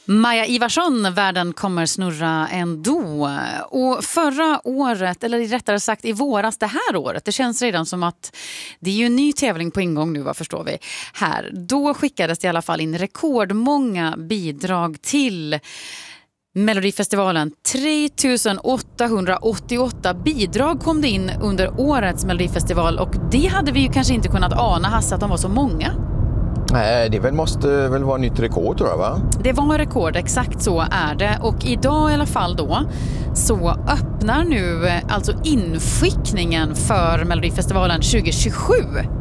Maja Ivarsson, världen kommer snurra ändå. Och förra året, eller rättare sagt i våras det här året, det känns redan som att det är ju en ny tävling på ingång nu, vad förstår vi här. Då skickades det i alla fall in rekordmånga bidrag till Melodifestivalen. 3888 bidrag kom det in under årets Melodifestival, och det hade vi ju kanske inte kunnat ana, Hasse, att de var så många. Nej, det måste väl vara nytt rekord, tror jag, va? Det var rekord, exakt så är det. Och idag i alla fall då så öppnar nu alltså inskickningen för Melodifestivalen 2027.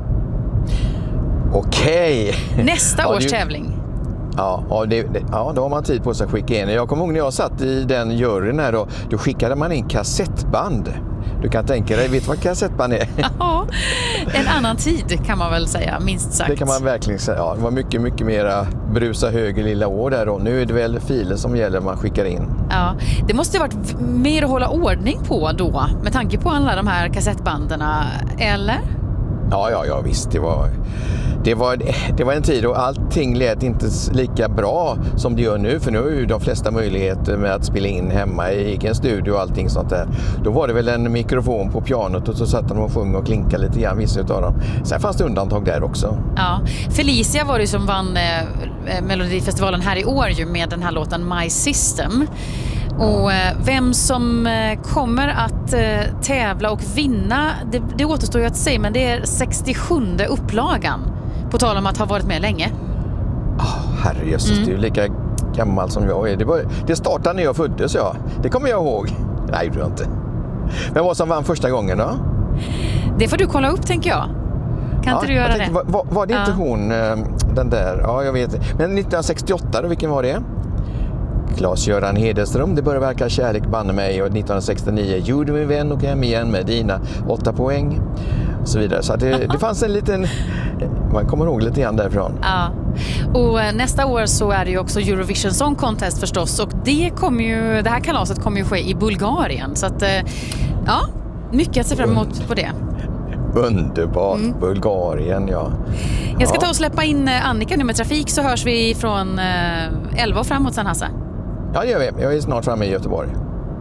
Okej. Nästa års tävling. Ja, då har man tid på sig att skicka in. Jag kommer ihåg när jag satt i den juryn här, då skickade man in kassettband. Du kan tänka dig, vet du vad kassettband är? Ja, en annan tid kan man väl säga, minst sagt. Det kan man verkligen säga. Ja, det var mycket, mycket mera brusa höger lilla år där, och nu är det väl filer som gäller man skickar in. Ja, det måste ha varit mer att hålla ordning på då, med tanke på alla de här kassettbanderna, eller? Ja, visst. Det var en tid då allting lät inte lika bra som det gör nu, för nu har ju de flesta möjligheter med att spela in hemma i egen studio och allting sånt där. Då var det väl en mikrofon på pianot och så satt de och sjöng och klinkade lite grann, vissa utav dem. Sen fanns det undantag där också. Ja, Felicia var det som vann Melodifestivalen här i år ju med den här låten My System. Och vem som kommer att tävla och vinna, det återstår ju att säga, men det är 67:e upplagan. På tal om att ha varit med länge. Herrejösses, det är ju lika gammal som jag är. Det startade när jag föddes, ja. Det kommer jag ihåg. Nej, det är inte. Vem var som vann första gången då? Det får du kolla upp, tänker jag. Kan inte du göra det? Var det inte hon, den där? Ja, jag vet. Men 1968 då, vilken var det? Claes-Göran Hederström, Det börjar verka kärlek banne mig, och 1969 Gjorde min vän och hem igen med dina 8 poäng och så vidare. Så det fanns en liten, man kommer ihåg lite grann därifrån. Ja, och nästa år så är det ju också Eurovision Song Contest förstås, och det här kalaset kommer ju ske i Bulgarien, så att ja, mycket att se fram emot på det. Underbart, Bulgarien, ja. Jag ska ta och släppa in Annika nu med trafik, så hörs vi från 11 och framåt sen, Hasse. Ja, det gör vi. Jag är snart framme i Göteborg.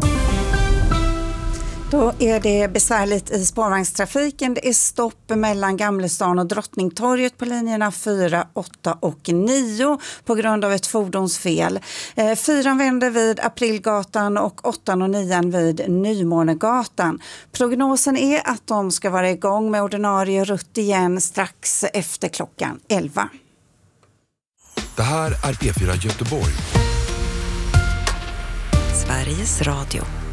Då är det besvärligt i spårvagnstrafiken. Det är stopp mellan Gamlestan och Drottningtorget på linjerna 4, 8 och 9 på grund av ett fordonsfel. 4 vänder vid Aprilgatan och 8 och 9 vid Nymånegatan. Prognosen är att de ska vara igång med ordinarie rutt igen strax efter klockan 11. Det här är P4 Göteborg. Sveriges Radio.